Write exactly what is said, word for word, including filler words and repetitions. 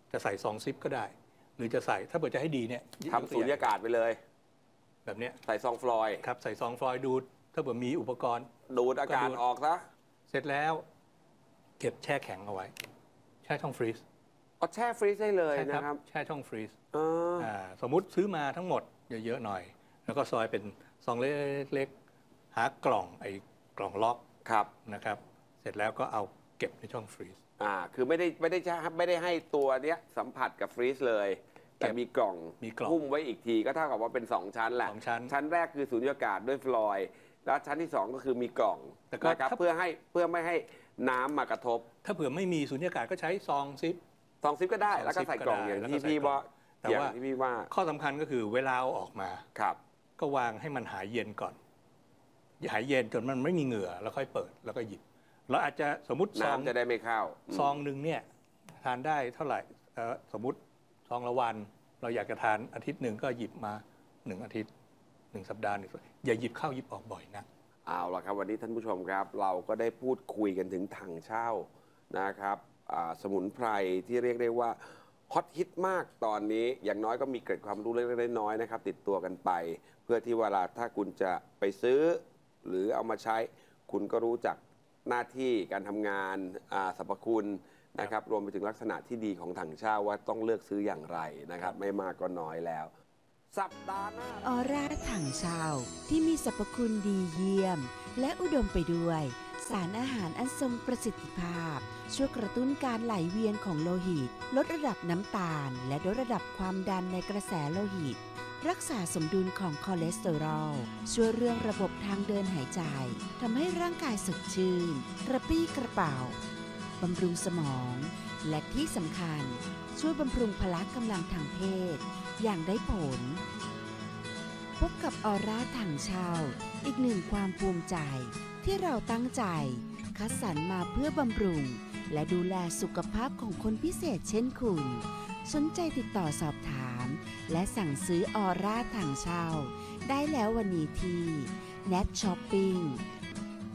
จะใส่ซองซิปก็ได้หรือจะใส่ถ้าเกิดจะให้ดีเนี่ยทำสูญญากาศไปเลยแบบนี้ใส่ซองฟลอยด์ครับใส่ซองฟลอยด์ดูดถ้าเกิดมีอุปกรณ์ดูดอากาศออกซะเสร็จแล้วเก็บแช่แข็งเอาไว้แช่ช่องฟรีซเอาแช่ฟรีซได้เลยนะครับแช่ช่องฟรีซอ่าสมมุติซื้อมาทั้งหมดเยอะๆหน่อยแล้วก็ซอยเป็นซองเล็กๆหากล่องไอ้กล่องล็อกครับนะครับเสร็จแล้วก็เอาเก็บในช่องฟรีซอ่าคือไม่ได้ไม่ได้ไม่ได้ให้ตัวเนี้ยสัมผัสกับฟรีซเลยแต่มีกล่องมีกล่องหุ้มไว้อีกทีก็เท่ากับว่าเป็นสองชั้นแหละชั้นชั้นแรกคือสูญญากาศด้วยฟลอยด์แล้วชั้นที่สองก็คือมีกล่องนะครับเพื่อให้เพื่อไม่ให้น้ำมากระทบถ้าเผื่อไม่มีสูญญากาศก็ใช้ซองซิปซองซิปก็ได้แล้วก็ใส่กล่องอย่างที่พี่ว่าแต่ว่าที่พี่ว่าข้อสำคัญก็คือเวลาเอาออกมาครับก็วางให้มันหายเย็นก่อนหายเย็นจนมันไม่มีเหงื่อแล้วค่อยเปิดแล้วก็หยิบเราอาจจะสมมติน้ำจะได้ไม่เข้าซองหนึ่งเนี่ยทานได้เท่าไหร่สมมติซองละวันเราอยากจะทานอาทิตย์หนึ่งก็หยิบมาหนึ่งอาทิตย์หนึ่งสัปดาห์หนึ่งอย่าหยิบเข้าหยิบออกบ่อยนะเอาละครับวันนี้ท่านผู้ชมครับเราก็ได้พูดคุยกันถึงถังเช่านะครับสมุนไพรที่เรียกได้ว่าฮอตฮิตมากตอนนี้อย่างน้อยก็มีเกร็ดความรู้เล็กๆน้อยๆนะครับติดตัวกันไปเพื่อที่เวลาถ้าคุณจะไปซื้อหรือเอามาใช้คุณก็รู้จักหน้าที่การทำงานสรรพคุณนะครับรวมไปถึงลักษณะที่ดีของถังเช่าว่าต้องเลือกซื้ออย่างไรนะครับไม่มากก็น้อยแล้วสัปดาห์หน้าออร่าถังเช่าที่มีสรรพคุณดีเยี่ยมและอุดมไปด้วยสารอาหารอันทรงประสิทธิภาพช่วยกระตุ้นการไหลเวียนของโลหิตลดระดับน้ำตาลและลดระดับความดันในกระแสโลหิตรักษาสมดุลของคอเลสเตอรอลช่วยเรื่องระบบทางเดินหายใจทำให้ร่างกายสดชื่นกระปรี้กระเป๋าบำรุงสมองและที่สำคัญช่วยบำรุงพละกำลังทางเพศอย่างได้ผลพบกับออร่าถังเช่าอีกหนึ่งความภูมิใจที่เราตั้งใจคัดสรรมาเพื่อบำรุงและดูแลสุขภาพของคนพิเศษเช่นคุณสนใจติดต่อสอบถามและสั่งซื้อออร่าถังเช่าได้แล้ววันนี้ที่ Net Shopping